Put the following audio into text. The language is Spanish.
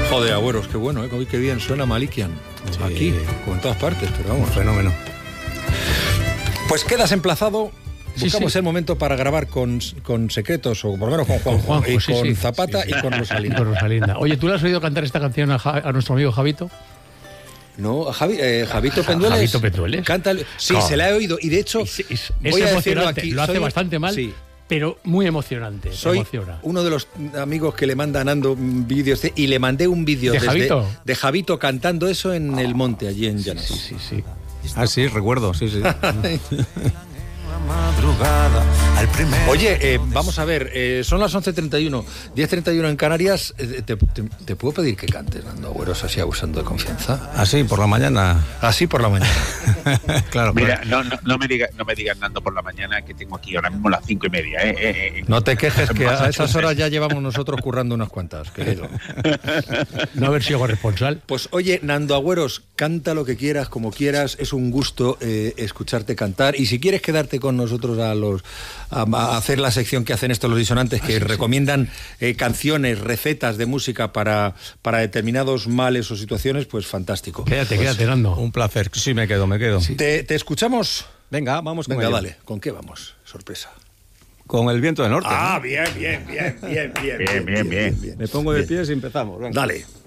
Joder, Agüeros, qué bueno, qué bien suena Malikian. Sí. Aquí, como en todas partes, pero vamos. Un fenómeno. Pues quedas emplazado. Buscamos sí. el momento para grabar con Secretos, o por lo menos con Juanjo, y con Zapata y con Rosalinda. Con Rosalinda. Oye, ¿tú le has oído cantar esta canción a nuestro amigo Javito? No, a Javito Pendueles. Javito Pendueles. Cántale. Sí, se la he oído. Y de hecho, es voy a decirlo aquí. Lo hace bastante mal, sí, pero muy emocionante. Soy uno de los amigos que le manda a Nando vídeos y le mandé un vídeo de Javito cantando eso en el monte, allí en Llanos. Sí. Ah, sí, recuerdo, sí. Oye, vamos a ver, son las 11:31, 10:31 en Canarias. ¿Te puedo pedir que cantes, Nando Agüeros, así abusando de confianza? ¿Así por la mañana? Así por la mañana. Claro. Mira, no me digas Nando por la mañana, que tengo aquí ahora mismo las 5:30. No te quejes, que a esas horas ya llevamos nosotros currando unas cuantas, querido. No haber sido corresponsal. Pues oye, Nando Agüeros, canta lo que quieras, como quieras. Es un gusto escucharte cantar. Y si quieres quedarte con nosotros a hacer la sección que hacen estos los disonantes, que recomiendan canciones, recetas de música para determinados males o situaciones, pues fantástico. Quédate, Nando. Un placer. Sí, me quedo. Sí. ¿Te escuchamos? Venga, vamos con ello. Dale. ¿Con qué vamos? Sorpresa. Con El viento del norte. Ah, ¿no? bien. Me pongo de pies y empezamos. Venga. Dale.